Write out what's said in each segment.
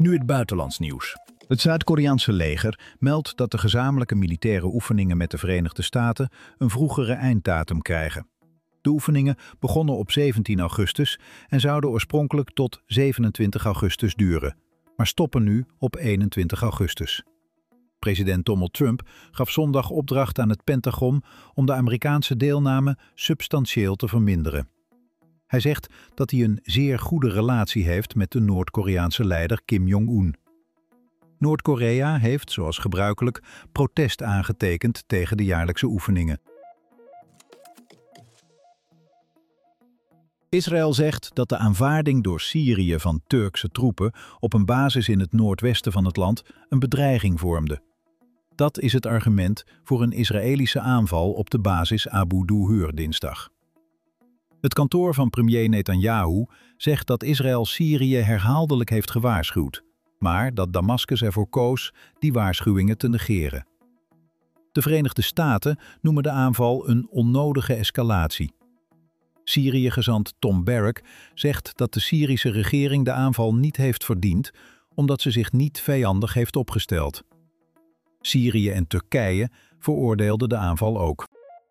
Nu het buitenlands nieuws. Het Zuid-Koreaanse leger meldt dat de gezamenlijke militaire oefeningen met de Verenigde Staten een vroegere einddatum krijgen. De oefeningen begonnen op 17 augustus en zouden oorspronkelijk tot 27 augustus duren, maar stoppen nu op 21 augustus. President Donald Trump gaf zondag opdracht aan het Pentagon om de Amerikaanse deelname substantieel te verminderen. Hij zegt dat hij een zeer goede relatie heeft met de Noord-Koreaanse leider Kim Jong-un. Noord-Korea heeft, zoals gebruikelijk, protest aangetekend tegen de jaarlijkse oefeningen. Israël zegt dat de aanvaarding door Syrië van Turkse troepen op een basis in het noordwesten van het land een bedreiging vormde. Dat is het argument voor een Israëlische aanval op de basis Abu Duhur dinsdag. Het kantoor van premier Netanyahu zegt dat Israël Syrië herhaaldelijk heeft gewaarschuwd, maar dat Damascus ervoor koos die waarschuwingen te negeren. De Verenigde Staten noemen de aanval een onnodige escalatie. Syrië-gezant Tom Barrack zegt dat de Syrische regering de aanval niet heeft verdiend, omdat ze zich niet vijandig heeft opgesteld. Syrië en Turkije veroordeelden de aanval ook.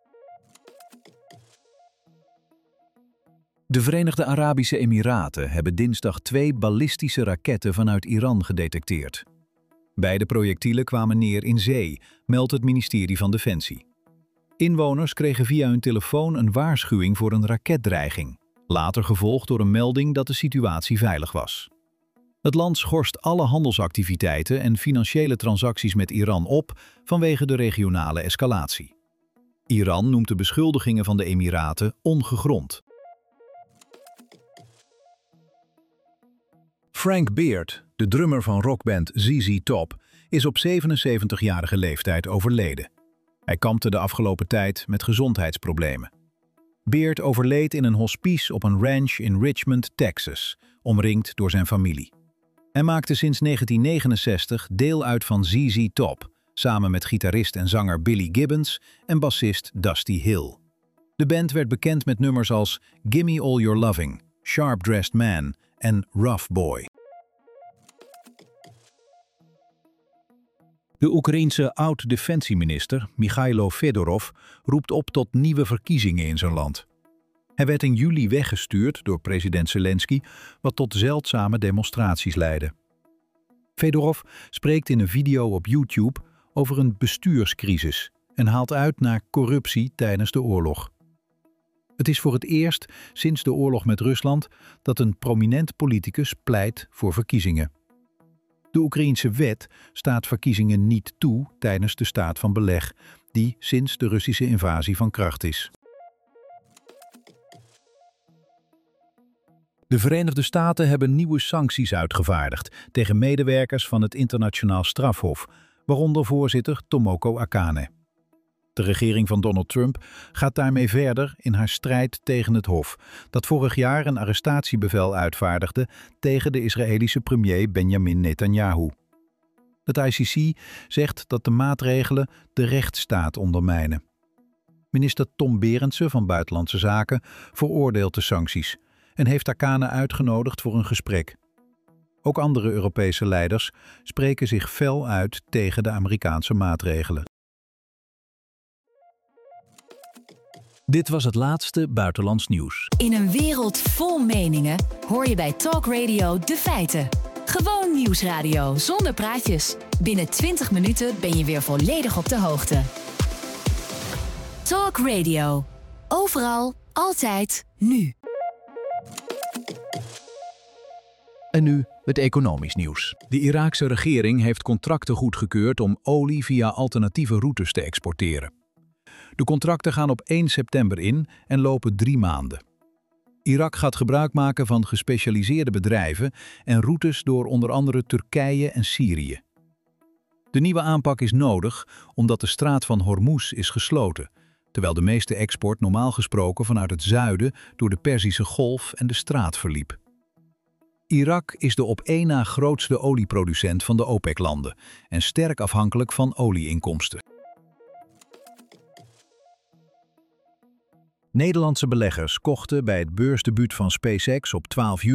De Verenigde Arabische Emiraten hebben dinsdag 2 ballistische raketten vanuit Iran gedetecteerd. Beide projectielen kwamen neer in zee, meldt het ministerie van Defensie. Inwoners kregen via hun telefoon een waarschuwing voor een raketdreiging, later gevolgd door een melding dat de situatie veilig was. Het land schorst alle handelsactiviteiten en financiële transacties met Iran op vanwege de regionale escalatie. Iran noemt de beschuldigingen van de Emiraten ongegrond. Frank Beard, de drummer van rockband ZZ Top, is op 77-jarige leeftijd overleden. Hij kampte de afgelopen tijd met gezondheidsproblemen. Beard overleed in een hospice op een ranch in Richmond, Texas, omringd door zijn familie. Hij maakte sinds 1969 deel uit van ZZ Top, samen met gitarist en zanger Billy Gibbons en bassist Dusty Hill. De band werd bekend met nummers als Gimme All Your Loving, Sharp Dressed Man en Rough Boy. De Oekraïense oud-defensieminister Michailo Fedorov roept op tot nieuwe verkiezingen in zijn land. Hij werd in juli weggestuurd door president Zelensky, wat tot zeldzame demonstraties leidde. Fedorov spreekt in een video op YouTube over een bestuurscrisis en haalt uit naar corruptie tijdens de oorlog. Het is voor het eerst sinds de oorlog met Rusland dat een prominent politicus pleit voor verkiezingen. De Oekraïense wet staat verkiezingen niet toe tijdens de staat van beleg, die sinds de Russische invasie van kracht is. De Verenigde Staten hebben nieuwe sancties uitgevaardigd tegen medewerkers van het Internationaal Strafhof, waaronder voorzitter Tomoko Akane. De regering van Donald Trump gaat daarmee verder in haar strijd tegen het Hof, dat vorig jaar een arrestatiebevel uitvaardigde tegen de Israëlische premier Benjamin Netanyahu. Het ICC zegt dat de maatregelen de rechtsstaat ondermijnen. Minister Tom Berendsen van Buitenlandse Zaken veroordeelt de sancties en heeft Akane uitgenodigd voor een gesprek. Ook andere Europese leiders spreken zich fel uit tegen de Amerikaanse maatregelen. Dit was het laatste buitenlands nieuws. In een wereld vol meningen hoor je bij Talk Radio de feiten. Gewoon nieuwsradio zonder praatjes. Binnen 20 minuten ben je weer volledig op de hoogte. Talk Radio. Overal, altijd, nu. En nu het economisch nieuws. De Iraakse regering heeft contracten goedgekeurd om olie via alternatieve routes te exporteren. De contracten gaan op 1 september in en lopen 3 maanden. Irak gaat gebruik maken van gespecialiseerde bedrijven en routes door onder andere Turkije en Syrië. De nieuwe aanpak is nodig omdat de straat van Hormuz is gesloten, terwijl de meeste export normaal gesproken vanuit het zuiden door de Perzische Golf en de straat verliep. Irak is de op één na grootste olieproducent van de OPEC-landen en sterk afhankelijk van olieinkomsten. Nederlandse beleggers kochten bij het beursdebuut van SpaceX op 12 juni